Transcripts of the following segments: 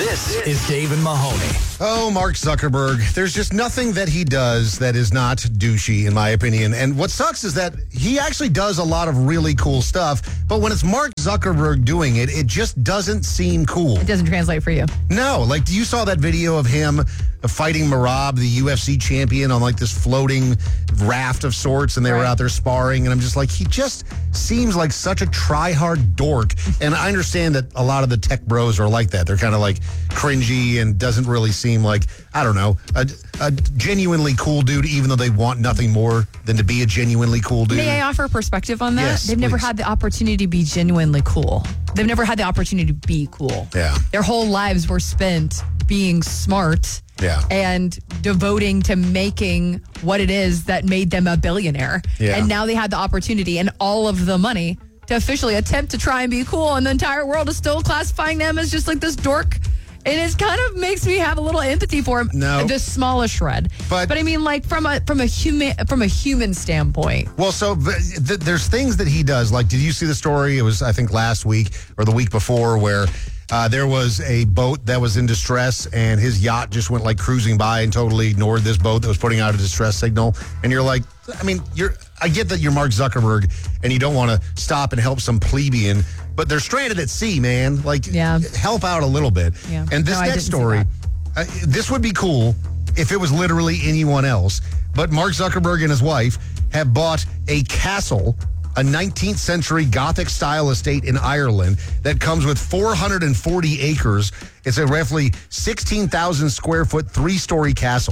This is Dave and Mahoney. Oh, Mark Zuckerberg. There's just nothing that he does that is not douchey, in my opinion. And what sucks is that he actually does a lot of really cool stuff. But when it's Mark Zuckerberg doing it, it just doesn't seem cool. It doesn't translate for you. No. Like, you saw that video of him fighting Marab, the UFC champion, on like this floating raft of sorts, and they were out there sparring. And I'm just like, he just seems like such a try-hard dork. And I understand that a lot of the tech bros are like that. They're kind of like cringy and doesn't really seem like, I don't know, a genuinely cool dude, even though they want nothing more than to be a genuinely cool dude. May I offer perspective on that? Yes, They've never please. had the opportunity to be genuinely cool. They've never had the opportunity to be cool. Yeah. Their whole lives were spent being smart. Yeah. And devoting to making what it is that made them a billionaire. Yeah. And now they had the opportunity and all of the money to officially attempt to try and be cool. And the entire world is still classifying them as just like this dork. And it kind of makes me have a little empathy for him. No. The smallest shred. But I mean, like from a human standpoint. Well, so there's things that he does. Like, did you see the story? It was, I think, last week or the week before, where there was a boat that was in distress, and his yacht just went like cruising by and totally ignored this boat that was putting out a distress signal. And you're like, I mean, I get that you're Mark Zuckerberg and you don't want to stop and help some plebeian, but they're stranded at sea, man. Like, help out a little bit. Yeah. And this next story, this would be cool if it was literally anyone else. But Mark Zuckerberg and his wife have bought a castle, a 19th century Gothic style estate in Ireland that comes with 440 acres. It's a roughly 16,000 square foot, 3-story castle.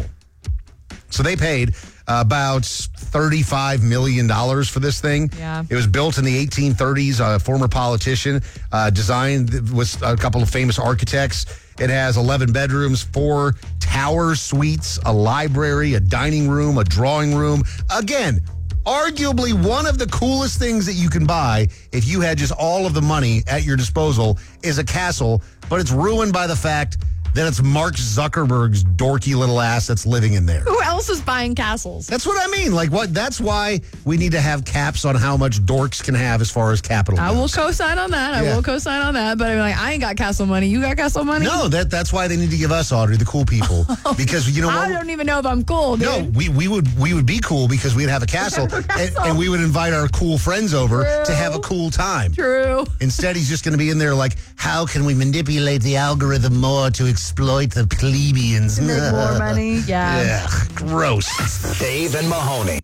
So they paid about $35 million for this thing. Yeah. It was built in the 1830s. A former politician designed with a couple of famous architects. It has 11 bedrooms, 4 tower suites, a library, a dining room, a drawing room. Again, arguably one of the coolest things that you can buy if you had just all of the money at your disposal is a castle, but it's ruined by the fact that it's Mark Zuckerberg's dorky little ass that's living in there. Who else is buying castles? That's what I mean. Like, what? That's why we need to have caps on how much dorks can have as far as capital I goes. will co-sign on that. I will co-sign on that. But I'm like, I ain't got castle money. You got castle money? No, that's why they need to give us, Audrey, the cool people. Because you know what? I don't even know if I'm cool, dude. No, we would be cool because we'd have a castle, and we would invite our cool friends over to have a cool time. True. Instead, he's just going to be in there like, how can we manipulate the algorithm more to exploit the plebeians? Make more money. Yeah. Ugh, gross. Dave and Mahoney.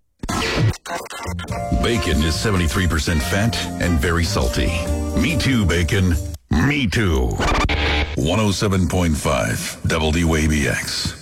Bacon is 73% fat and very salty. Me too, bacon. Me too. 107.5 WABX.